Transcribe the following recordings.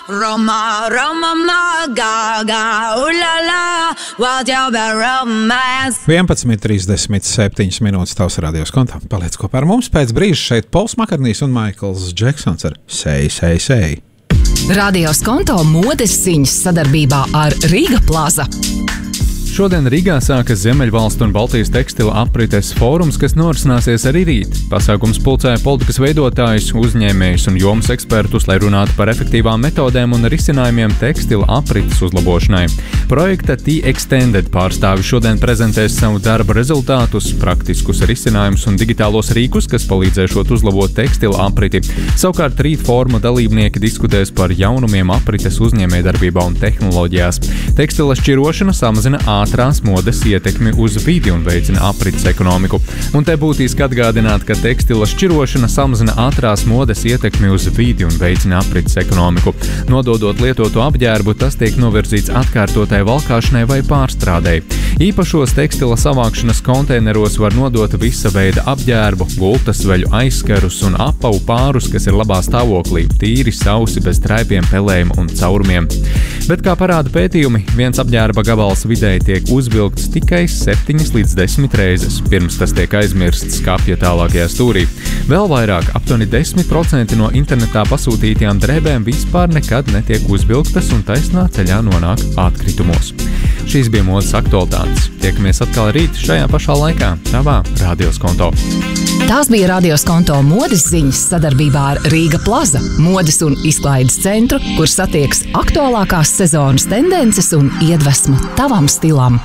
Roma, Roma, Gaga, ulala, what your romance. 11:37 minūtes tavs radios kontā. Paliec kopā ar mums pēc brīža šeit Pols Makarnijs un Maikls Džeksons ar Sei. Radios konto modes ziņas sadarbībā ar Rīga Plaza. Šodien Rīgā sākas Ziemeļvalstu un Baltijas tekstila aprites fórums, kas norisināsies arī rīt. Pasākums pulcēja politikas veidotājus, uzņēmējus un jomas ekspertus, lai runātu par efektīvām metodēm un risinājumiem tekstila aprites uzlabošanai. Projekta T-Extended pārstāvi šodien prezentēs savu darba rezultātus, praktiskus risinājumus un digitālos rīkus, kas palīdzēšot uzlabot tekstila apriti. Savukārt rīt fóruma dalībnieki diskutēs par jaunumiem aprites uzņēmējdarbībā un tehnoloģijās. Tekstila šķirošana samazina ātrās modes ietekmi uz vidi un veicina aprites ekonomiku. Un te būtiski atgādināt, ka tekstila šķirošana samazina ātrās modes ietekmi uz vidi un veicina aprites ekonomiku. Nododot lietotu apģērbu, tas tiek novirzīts atkārtotai valkāšanai vai pārstrādei. Īpašos tekstila savākšanas konteineros var nodot visa veida apģērbu, gultas veļu aizskarus un apavu pārus, kas ir labā stāvoklī, tīri, sausi, bez traipiem, pelējiem un caurumiem. Bet, kā parāda pētījumi, viens apģērba gabals vidēji tiek uzvilkts tikai 7 līdz 10 reizes, pirms tas tiek aizmirsts skapja tālākajā stūrī. Vēl vairāk, aptuveni 10% no internetā pasūtītajām drēbēm vispār nekad netiek uzvilktas un taisnā ceļā nonāk atkritumos. Šīs bija modes aktualitātes. Tiekamies atkal rīt šajā pašā laikā, tavā radios konto. Tās bija radios konto modes ziņas sadarbībā ar Rīga Plaza, modes un izklaides centru, kur satiekas aktuālākās sezonas tendences un iedvesmu tavam stilam.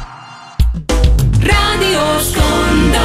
Radios konto.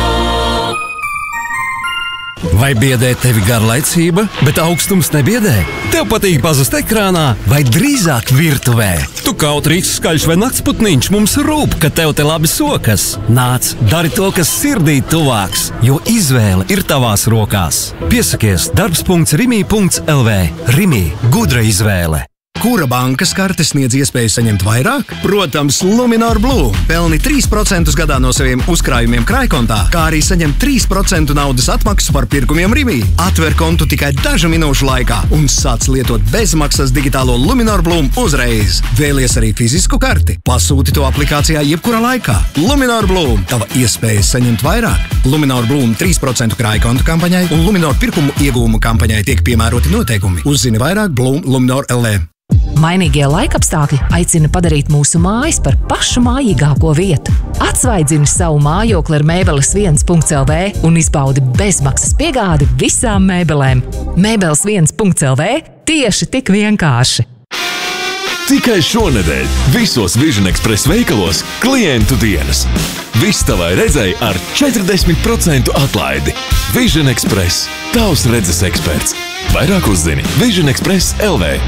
Vai biedē tevi garlaicība, bet augstums nebiedē? Tev patīk pazust ekrānā vai drīzāk virtuvē? Tu kautrīgs, skaļš vai naktsputniņš, mums rūp, ka tev te labi sokas. Nāc, dari to, kas sirdī tuvāks, jo izvēle ir tavās rokās. Piesakies darbs.rimi.lv. Rimi – gudra izvēle. Kura bankas karte sniedz iespēju saņemt vairāk? Protams, Luminor Blue. Pelni 3% gadā no saviem uzkrājumiem krājkontā, kā arī saņem 3% naudas atmaksu par pirkumiem Rimi. Atver kontu tikai dažu minūšu laikā un sāc lietot bezmaksas digitālo Luminor Blue uzreiz. Vēlies arī fizisku karti? Pasūti to aplikācijā jebkurā laikā. Luminor Blue. Tava iespēja saņemt vairāk. Luminor Blue 3% krājkontu kampaņai un Luminor pirkumu iegūmu kampaņai tiek piemēroti noteikumi. Uzzini vairāk Blue Luminor LV. Mainīgie laikapstākļi aicina padarīt mūsu mājas par pašu mājīgāko vietu. Atsvaidzini savu mājokli ar Mēbeles 1.lv un izbaudi bezmaksas piegādi visām mēbelēm. Mēbeles 1.lv tieši tik vienkārši. Tikai šonedēļ visos Vision Express veikalos klientu dienas. Viss tavai redzei ar 40% atlaidi. Vision Express – tavs redzes eksperts. Vairāk uzzini Vision Express LV.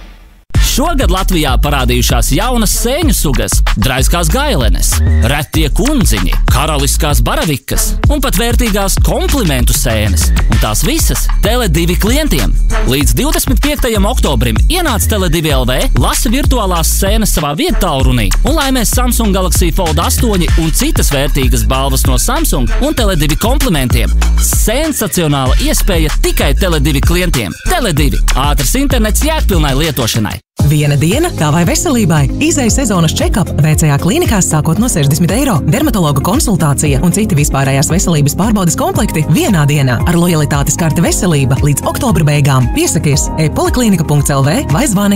Šogad Latvijā parādījušās jaunas sēņu sugas, draiskās gailenes, retie kundziņi, karaliskās baravikas un pat vērtīgās komplimentu sēnes. Un tās visas Tele2 klientiem. Līdz 25. oktobrim ienāc Tele2 LV, lasi virtuālās sēnes savā viedtālrunī un laimēs Samsung Galaxy Fold 8 un citas vērtīgas balvas no Samsung un Tele2 komplimentiem. Sensacionāla iespēja tikai Tele2 klientiem. Tele2 – ātrs internets jēgpilnai lietošanai. Viena diena kavai veselībai. Izej sezonas check-up veicējā klīnikās sākot no 60 eiro. Dermatologa konsultācija un citi vispārējās veselības pārbaudes komplekti vienā dienā ar lojalitātes karte veselība līdz oktobra beigām. Piesakies e-poliklinika.lv vai zvani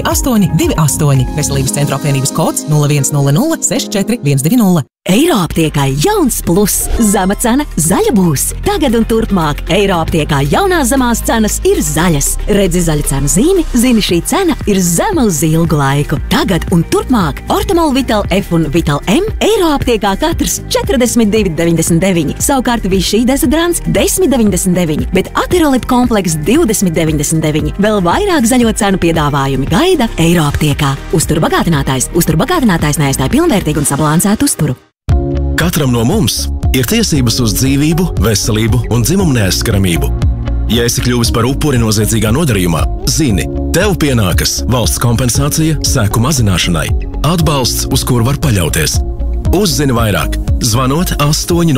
8828. Veselības centru apvienības kods 0100 64 120. Eiroaptiekā jauns plus. Zema cena zaļa būs. Tagad un turpmāk Eiroaptiekā jaunās zemās cenas ir zaļas. Redzi zaļa cenu zīmi, zini šī cena ir zema uz ilgu laiku. Tagad un turpmāk Ortomol Vital F un Vital M Eiroaptiekā katrs 42,99. Savukārt Vichy dezodorants 10,99, bet Aterolit kompleks 20,99. Vēl vairāk zaļo cenu piedāvājumi gaida Eiroaptiekā. Uzturbagātinātājs neaizstāj pilnvērtīgu un sabalansētu uzturu. Katram no mums ir tiesības uz dzīvību, veselību un dzimumu neaizskaramību. Ja esi kļuvis par upuri noziedzīgā nodarījumā, zini, tev pienākas valsts kompensācija seku mazināšanai. Atbalsts, uz kuru var paļauties. Uzzini vairāk, zvanot 800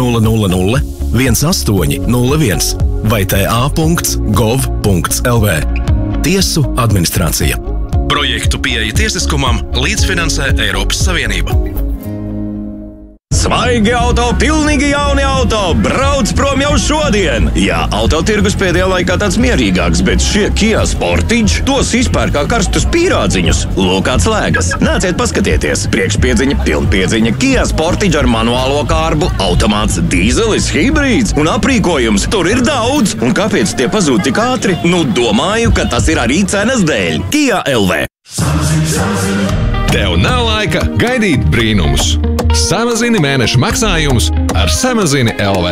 1801 vai ta.gov.lv. Tiesu administrācija. Projektu Pieeja tiesiskumam līdzfinansē Eiropas Savienība. Svaigi auto, pilnīgi jauni auto, brauc prom jau šodien! Jā, autotirgus pēdējā laikā tāds mierīgāks, bet šie Kia Sportage tos izpēr kā karstus pīrādziņus. Lūk, kāds lēgas. Nāciet paskatieties. Priekšpiedziņa, pilnpiedziņa, Kia Sportage ar manuālo kārbu, automāts, dīzelis, hibrīds un aprīkojums. Tur ir daudz. Un kāpēc tie pazūd tik ātri? Nu, domāju, ka tas ir arī cenas dēļ. Kia LV. Tev nav laika gaidīt brīnumus. Samazini mēneša maksājumus ar Samazini LV.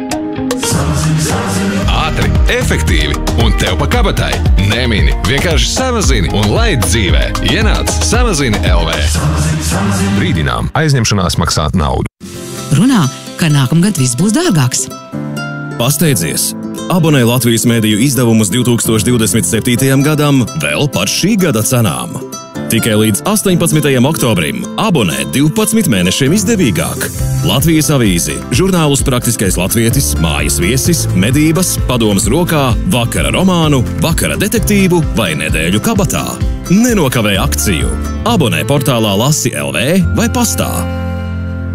Ātri, efektīvi un tev pa kabatai. Nemini, vienkārši samazini un laid dzīvē. Ienāc Samazini LV. Brīdinām, aizņemšanās maksāt naudu. Runā, ka nākamgad viss būs dārgāks. Pasteidzies! Abonē Latvijas mediju izdevumus 2027. gadam vēl par šī gada cenām. Tikai līdz 18. oktobrim abonē 12 mēnešiem izdevīgāk. Latvijas avīzi, žurnālus Praktiskais latvietis, Mājas viesis, medības, padomas rokā, vakara romānu, vakara detektīvu vai nedēļu kabatā. Nenokavē akciju. Abonē portālā Lasi LV vai pastā.